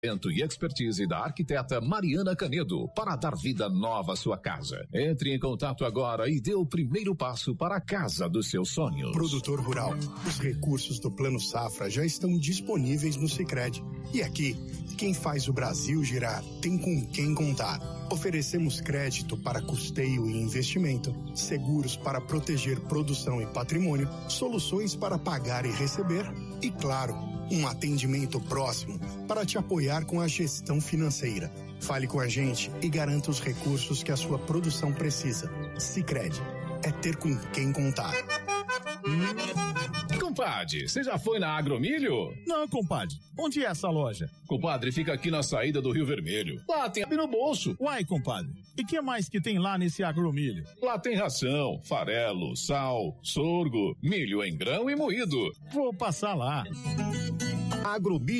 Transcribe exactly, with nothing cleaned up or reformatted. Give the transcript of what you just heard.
E expertise da arquiteta Mariana Canedo para dar vida nova à sua casa. Entre em contato agora e dê o primeiro passo para a casa dos seus sonhos. Produtor rural, os recursos do Plano Safra já estão disponíveis no Sicredi. E aqui, quem faz o Brasil girar tem com quem contar. Oferecemos crédito para custeio e investimento, seguros para proteger produção e patrimônio, soluções para pagar e receber e, claro, um atendimento próximo para te apoiar com a gestão financeira. Fale com a gente e garanta os recursos que a sua produção precisa. Sicredi é ter com quem contar. Hum. Compadre, você já foi na Agromilho? Não, compadre. Onde é essa loja? Compadre, fica aqui na saída do Rio Vermelho. Lá tem no bolso. Uai, compadre. E que mais que tem lá nesse Agromilho? Lá tem ração, farelo, sal, sorgo, milho em grão e moído. Vou passar lá. Agromilho